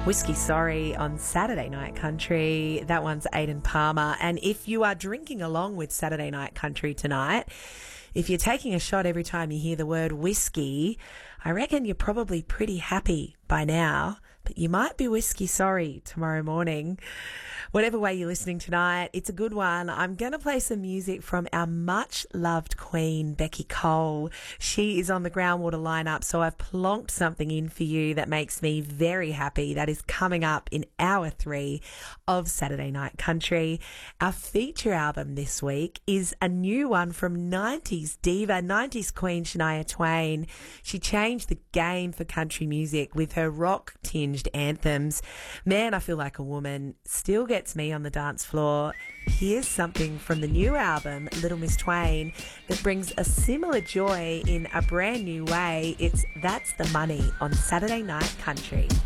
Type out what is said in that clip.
Whiskey Sorry on Saturday Night Country. That one's Aidan Palmer. And if you are drinking along with Saturday Night Country tonight, if you're taking a shot every time you hear the word whiskey, I reckon you're probably pretty happy by now, but you might be whiskey sorry tomorrow morning. Whatever way you're listening tonight, it's a good one. I'm going to play some music from our much-loved queen, Becky Cole. She is on the Groundwater lineup, so I've plonked something in for you that makes me very happy. That is coming up in hour 3 of Saturday Night Country. Our feature album this week is a new one from 90s diva, 90s queen Shania Twain. She changed the game for country music with her rock-tinged anthems. Man, I Feel Like a Woman still gets me on the dance floor. Here's something from the new album, Little Miss Twain, that brings a similar joy in a brand new way. It's That's the Money on Saturday Night Country.